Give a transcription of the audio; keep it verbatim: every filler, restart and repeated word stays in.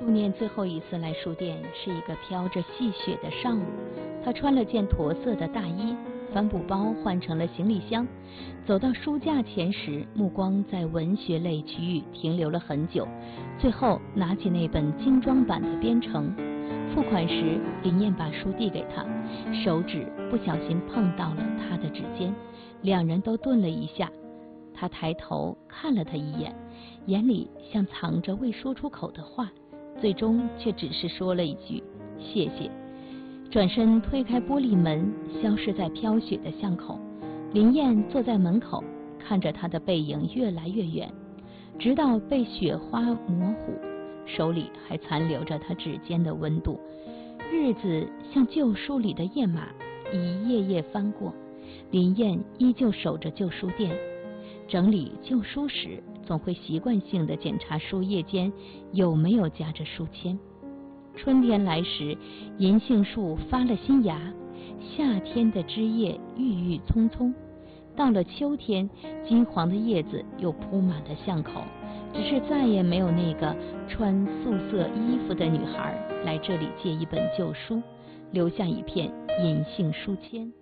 顾念最后一次来书店是一个飘着细雪的上午，他穿了件驼色的大衣，帆布包换成了行李箱，走到书架前时，目光在文学类区域停留了很久，最后拿起那本精装版的编程。付款时，林燕把书递给他，手指不小心碰到了他的指尖，两人都顿了一下。他抬头看了他一眼，眼里像藏着未说出口的话，最终却只是说了一句谢谢，转身推开玻璃门，消失在飘雪的巷口。林燕坐在门口，看着他的背影越来越远，直到被雪花模糊，手里还残留着他指尖的温度。日子像旧书里的页码，一页页翻过，林燕依旧守着旧书店。整理旧书时，总会习惯性地检查书页间有没有夹着书签。春天来时，银杏树发了新芽，夏天的枝叶郁郁葱葱，到了秋天，金黄的叶子又铺满了巷口，只是再也没有那个穿素色衣服的女孩来这里借一本旧书，留下一片银杏书签。